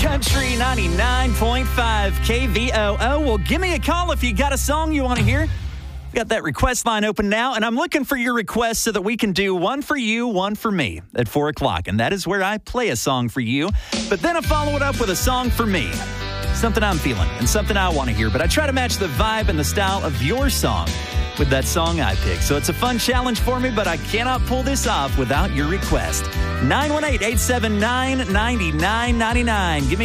Country 99.5 KVOO. Well, give me a call if you got a song you want to hear. Got that request line open now, and I'm looking for your requests so that we can do one for you, one for me at 4 o'clock. And that is where I play a song for you, but then I follow it up with a song for me. Something I'm feeling and something I want to hear, but I try to match the vibe and the style of your song with that song I pick. So it's a fun challenge for me, but I cannot pull this off without your request. 918-879-9999. Give me